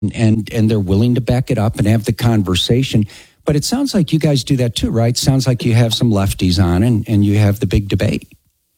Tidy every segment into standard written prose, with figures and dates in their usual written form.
and they're willing to back it up and have the conversation. But it sounds like you guys do that too, right? Sounds like you have some lefties on and you have the big debate.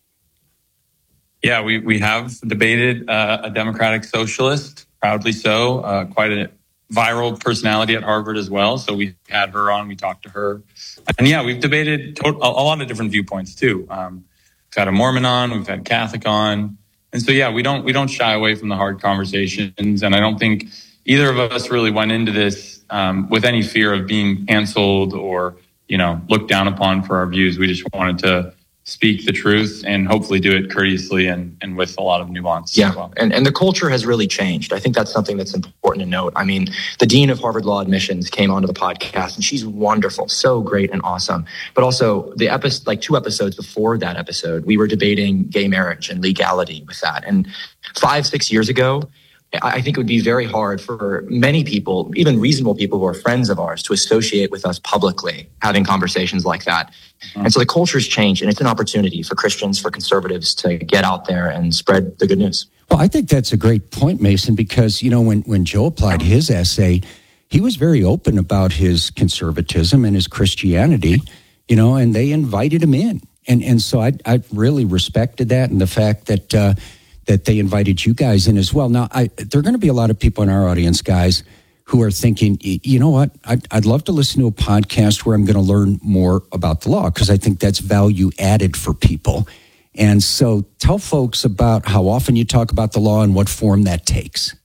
Yeah, we have debated a Democratic socialist, proudly so, quite a viral personality at Harvard as well. So we had her on, we talked to her. And yeah, we've debated a lot of different viewpoints too. We've had a Mormon on, we've had Catholic on. And so, yeah, we don't shy away from the hard conversations. And I don't think either of us really went into this with any fear of being canceled or, looked down upon for our views. We just wanted to speak the truth and hopefully do it courteously and with a lot of nuance. Yeah, as well. And the culture has really changed. I think that's something that's important to note. I mean, the dean of Harvard Law Admissions came onto the podcast, and she's wonderful, so great and awesome. But also, the episode, like 2 episodes before that episode, we were debating gay marriage and legality with that. And 5-6 years ago, I think it would be very hard for many people, even reasonable people who are friends of ours, to associate with us publicly having conversations like that. Mm-hmm. And so the culture's changed, and it's an opportunity for Christians, for conservatives to get out there and spread the good news. Well, I think that's a great point, Mason, because, when Joe applied his essay, he was very open about his conservatism and his Christianity, and they invited him in. And so I really respected that, and the fact that they invited you guys in as well. Now, there are going to be a lot of people in our audience, guys, who are thinking, you know what, I'd love to listen to a podcast where I'm going to learn more about the law, because I think that's value added for people. And so tell folks about how often you talk about the law and what form that takes.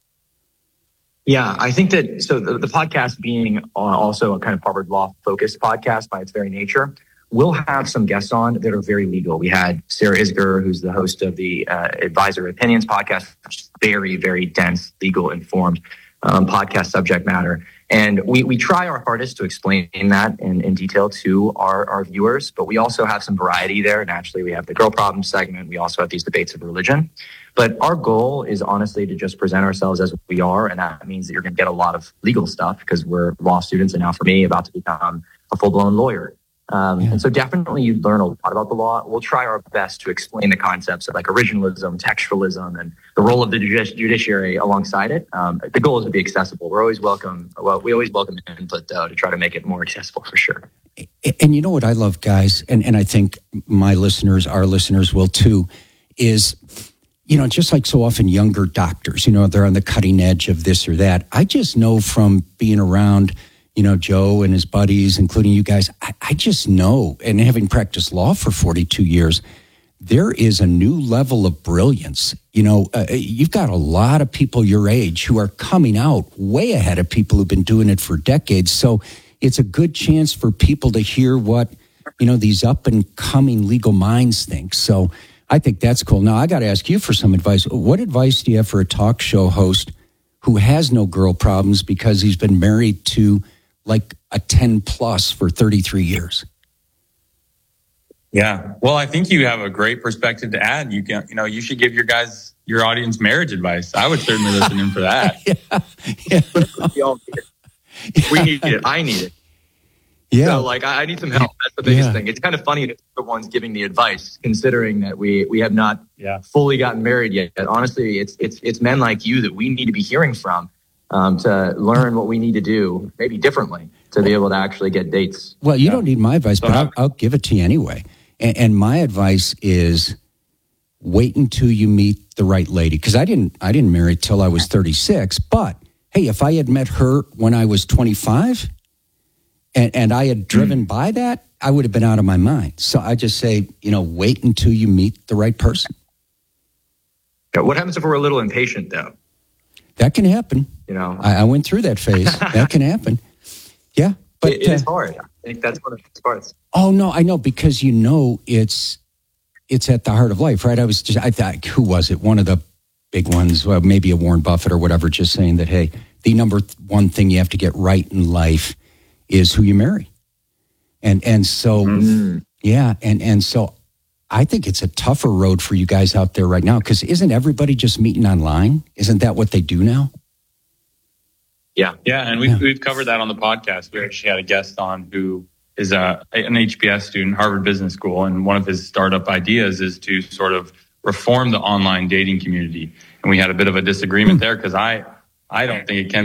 Yeah, I think that, so the podcast being also a kind of Harvard Law-focused podcast by its very nature, we'll have some guests on that are very legal. We had Sarah Isger, who's the host of the Advisor Opinions podcast, which is very, very dense, legal informed podcast subject matter. And we try our hardest to explain that in detail to our viewers, but we also have some variety there. Naturally, we have the Girl Problem segment. We also have these debates of religion. But our goal is honestly to just present ourselves as we are. And that means that you're going to get a lot of legal stuff because we're law students. And now for me, about to become a full-blown lawyer. And so definitely you'd learn a lot about the law. We'll try our best to explain the concepts of like originalism, textualism, and the role of the judiciary alongside it. The goal is to be accessible. We always welcome input, though, to try to make it more accessible for sure. And you know what I love, guys, and I think our listeners will too, is, just like so often younger doctors, they're on the cutting edge of this or that. I just know from being around Joe and his buddies, including you guys, I just know, and having practiced law for 42 years, there is a new level of brilliance. You've got a lot of people your age who are coming out way ahead of people who've been doing it for decades. So it's a good chance for people to hear what, these up and coming legal minds think. So I think that's cool. Now, I got to ask you for some advice. What advice do you have for a talk show host who has no girl problems because he's been married to like a 10 plus for 33 years? Yeah. Well, I think you have a great perspective to add. You should give your audience marriage advice. I would certainly listen in for that. We need it. I need it. Yeah. So I need some help. That's the biggest thing. It's kind of funny that the ones giving the advice, considering that we have not fully gotten married yet. Honestly, it's men like you that we need to be hearing from. To learn what we need to do, maybe differently, to be able to actually get dates. Well, you don't need my advice, but I'll give it to you anyway. And my advice is wait until you meet the right lady. Because I didn't marry till I was 36. But, hey, if I had met her when I was 25 and I had driven by that, I would have been out of my mind. So I just say, wait until you meet the right person. What happens if we're a little impatient, though? That can happen. I went through that phase. That can happen. Yeah. But it is hard. I think that's one of the parts. Oh, no, I know, because it's at the heart of life, right? I thought, who was it? One of the big ones, well, maybe a Warren Buffett or whatever, just saying that, hey, the number one thing you have to get right in life is who you marry. And so, and so I think it's a tougher road for you guys out there right now, because isn't everybody just meeting online? Isn't that what they do now? Yeah, and we've covered that on the podcast. We actually had a guest on who is an HBS student, Harvard Business School, and one of his startup ideas is to sort of reform the online dating community. And we had a bit of a disagreement there because I I don't think it can